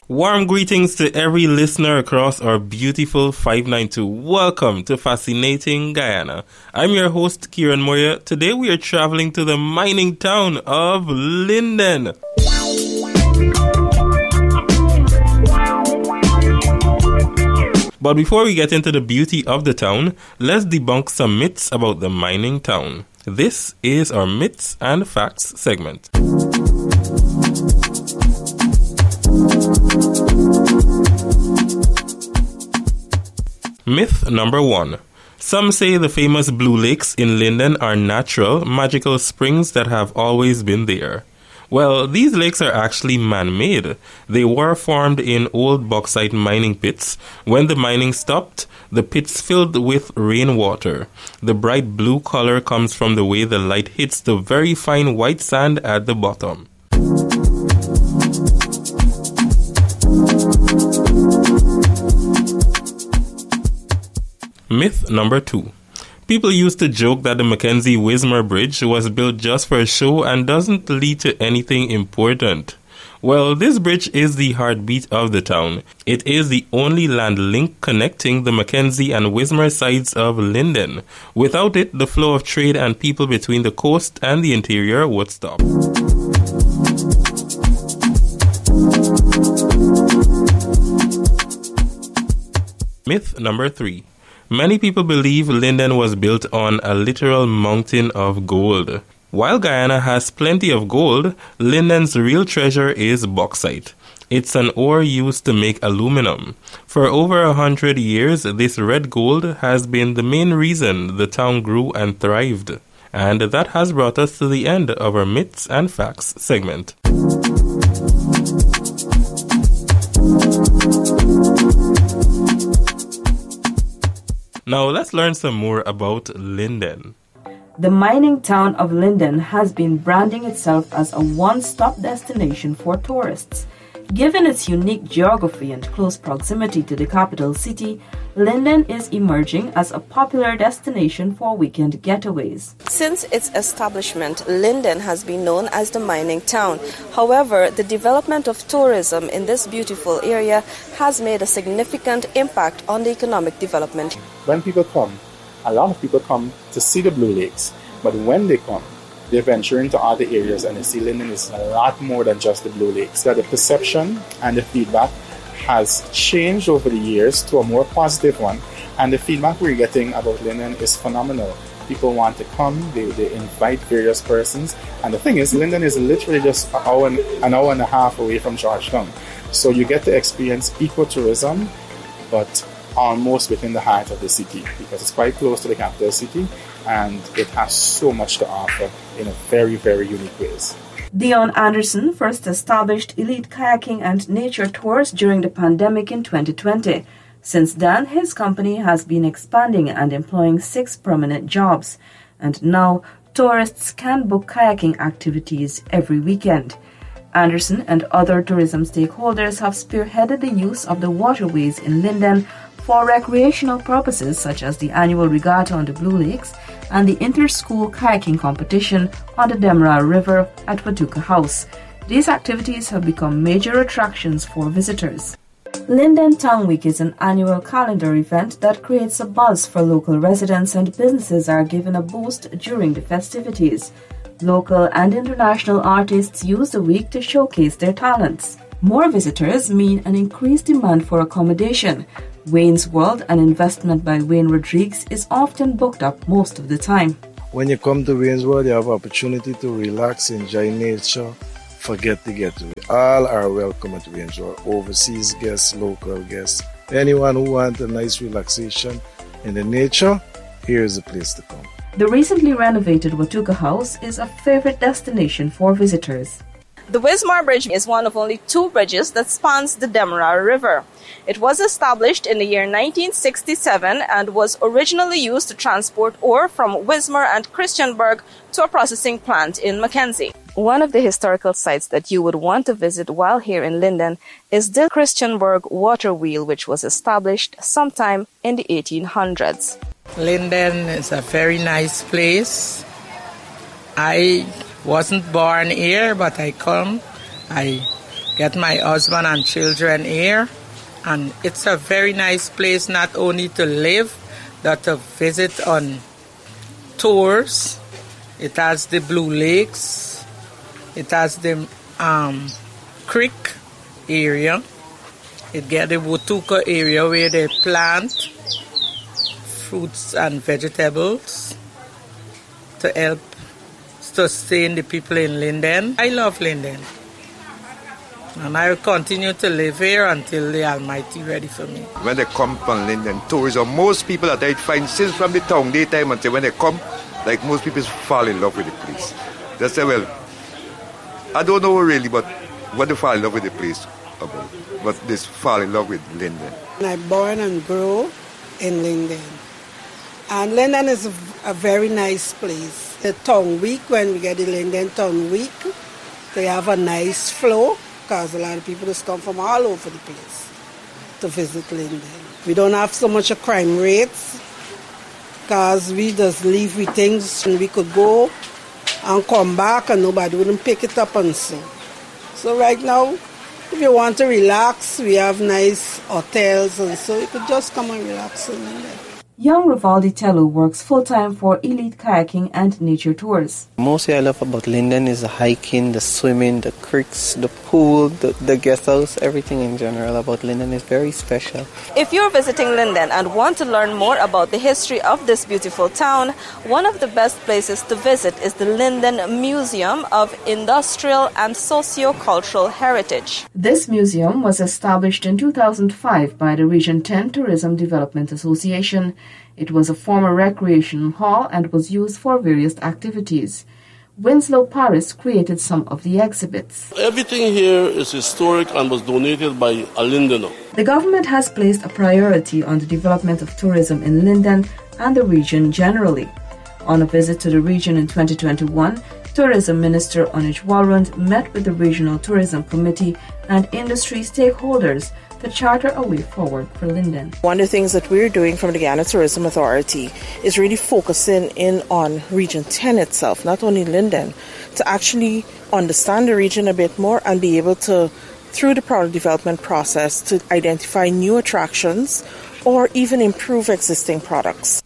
Warm greetings to every listener across our beautiful 592. Welcome to Fascinating Guyana. I'm your host, Kieran Moya. Today we are traveling to the mining town of Linden. But before we get into the beauty of the town, let's debunk some myths about the mining town. This is our Myths and Facts segment. Myth number 1. Some say the famous Blue Lakes in Linden are natural, magical springs that have always been there. Well, these lakes are actually man-made. They were formed in old bauxite mining pits. When the mining stopped, the pits filled with rainwater. The bright blue color comes from the way the light hits the very fine white sand at the bottom. Myth number 2. People used to joke that the Mackenzie-Wismar Bridge was built just for a show and doesn't lead to anything important. Well, this bridge is the heartbeat of the town. It is the only land link connecting the Mackenzie and Wismar sides of Linden. Without it, the flow of trade and people between the coast and the interior would stop. Myth number 3. Many people believe Linden was built on a literal mountain of gold. While Guyana has plenty of gold, Linden's real treasure is bauxite. It's an ore used to make aluminum. For over 100 years, this red gold has been the main reason the town grew and thrived. And that has brought us to the end of our Myths and Facts segment. Now let's learn some more about Linden. The mining town of Linden has been branding itself as a one-stop destination for tourists. Given its unique geography and close proximity to the capital city, Linden is emerging as a popular destination for weekend getaways. Since its establishment, Linden has been known as the mining town. However, the development of tourism in this beautiful area has made a significant impact on the economic development. When people come, a lot of people come to see the Blue Lakes, but when they come, they venture into other areas and they see Linden is a lot more than just the Blue Lakes. So the perception and the feedback has changed over the years to a more positive one, and the feedback we're getting about Linden is phenomenal. People want to come, they invite various persons, and the thing is, Linden is literally just an hour and a half away from Georgetown. So you get to experience ecotourism, but almost within the heart of the city, because it's quite close to the capital city and it has so much to offer in a very, very unique ways. Dion Anderson first established Elite Kayaking and Nature Tours during the pandemic in 2020. Since then, his company has been expanding and employing 6 permanent jobs. And now, tourists can book kayaking activities every weekend. Anderson and other tourism stakeholders have spearheaded the use of the waterways in Linden for recreational purposes such as the annual regatta on the Blue Lakes and the inter-school kayaking competition on the Demerara River at Watuka House. These activities have become major attractions for visitors. Linden Town Week is an annual calendar event that creates a buzz for local residents, and businesses are given a boost during the festivities. Local and international artists use the week to showcase their talents. More visitors mean an increased demand for accommodation. Wayne's World, an investment by Wayne Rodrigues, is often booked up most of the time. When you come to Wayne's World, you have opportunity to relax, enjoy nature, forget the getaway. All are welcome at Wayne's World. Overseas guests, local guests, anyone who wants a nice relaxation in the nature, here is the place to come. The recently renovated Watuka House is a favorite destination for visitors. The Wismar Bridge is one of only 2 bridges that spans the Demerara River. It was established in the year 1967 and was originally used to transport ore from Wismar and Christiansburg to a processing plant in Mackenzie. One of the historical sites that you would want to visit while here in Linden is the Christiansburg water wheel, which was established sometime in the 1800s. Linden is a very nice place. I wasn't born here, but I come. I get my husband and children here. And it's a very nice place not only to live, but to visit on tours. It has the Blue Lakes. It has the creek area. It get the Wotuka area where they plant fruits and vegetables to help sustain the people in Linden. I love Linden. And I will continue to live here until the Almighty ready for me. When they come from Linden, tourism, most people that I find since from the town daytime until when they come, like most people fall in love with the place. They say, well, I don't know really, but what they fall in love with the place about. But they fall in love with Linden. I born and grew in Linden. And Linden is a very nice place. The town week, when we get the Linden town week, they have a nice flow because a lot of people just come from all over the place to visit Linden. We don't have so much of crime rates because we just leave with things and we could go and come back and nobody wouldn't pick it up and so. So right now, if you want to relax, we have nice hotels and so you could just come and relax in Linden. Young Rivaldi Telu works full-time for Elite Kayaking and Nature Tours. Mostly I love about Linden is the hiking, the swimming, the creeks, the pool, the guest house, everything in general about Linden is very special. If you're visiting Linden and want to learn more about the history of this beautiful town, one of the best places to visit is the Linden Museum of Industrial and Socio-Cultural Heritage. This museum was established in 2005 by the Region 10 Tourism Development Association. It was a former recreation hall and was used for various activities. Winslow Paris created some of the exhibits. Everything here is historic and was donated by a Lindener. The government has placed a priority on the development of tourism in Linden and the region generally. On a visit to the region in 2021, Tourism Minister Onij Walrond met with the Regional Tourism Committee and industry stakeholders to charter a way forward for Linden. One of the things that we're doing from the Guyana Tourism Authority is really focusing in on Region 10 itself, not only Linden, to actually understand the region a bit more and be able to, through the product development process, to identify new attractions or even improve existing products.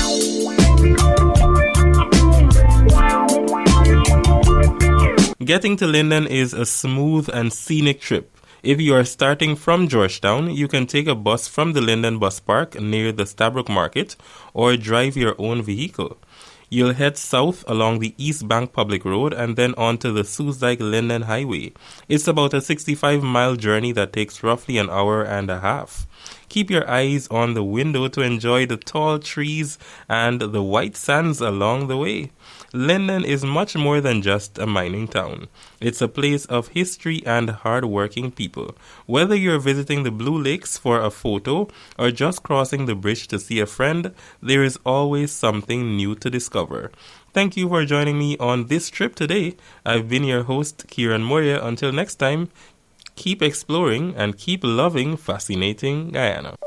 Getting to Linden is a smooth and scenic trip. If you are starting from Georgetown, you can take a bus from the Linden Bus Park near the Stabroek Market or drive your own vehicle. You'll head south along the East Bank Public Road and then onto the Soesdijk-Linden Highway. It's about a 65-mile journey that takes roughly an hour and a half. Keep your eyes on the window to enjoy the tall trees and the white sands along the way. Linden is much more than just a mining town. It's a place of history and hard-working people. Whether you're visiting the Blue Lakes for a photo or just crossing the bridge to see a friend, there is always something new to discover. Thank you for joining me on this trip today. I've been your host, Kieran Moria. Until next time, keep exploring and keep loving fascinating Guyana.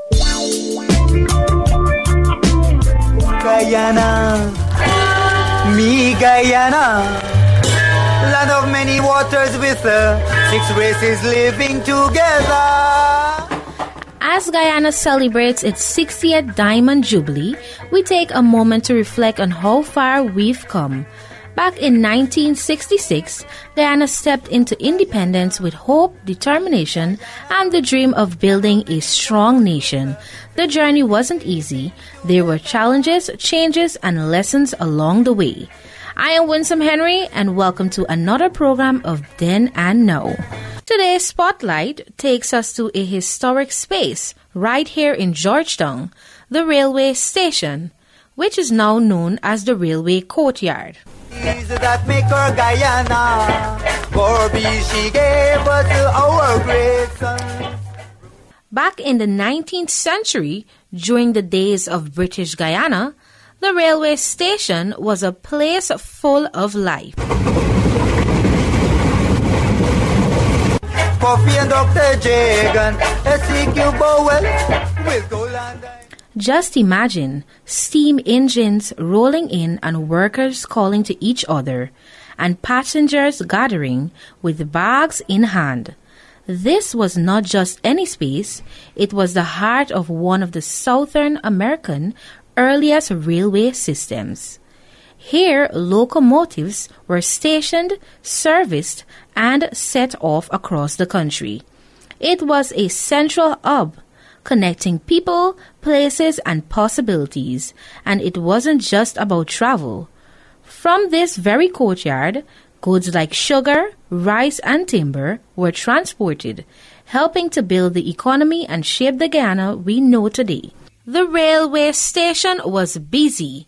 Guyana, me Guyana, land of many waters with 6 races living together. As Guyana celebrates its 60th Diamond Jubilee, we take a moment to reflect on how far we've come. Back in 1966, Guyana stepped into independence with hope, determination, and the dream of building a strong nation. The journey wasn't easy. There were challenges, changes, and lessons along the way. I am Winsome Henry, and welcome to another program of Then and Now. Today's Spotlight takes us to a historic space right here in Georgetown, the railway station, which is now known as the Railway Courtyard. That make her Guyana, for she gave us our great son. Back in the 19th century, during the days of British Guyana, the railway station was a place full of life. Coffee and Dr. Jagan, S.C.Q. Bowell, with Goland. Just imagine steam engines rolling in and workers calling to each other and passengers gathering with bags in hand. This was not just any space, it was the heart of one of the Southern American earliest railway systems. Here, locomotives were stationed, serviced, and set off across the country. It was a central hub, connecting people, places, and possibilities, and it wasn't just about travel. From this very courtyard, goods like sugar, rice, and timber were transported, helping to build the economy and shape the Guyana we know today. The railway station was busy.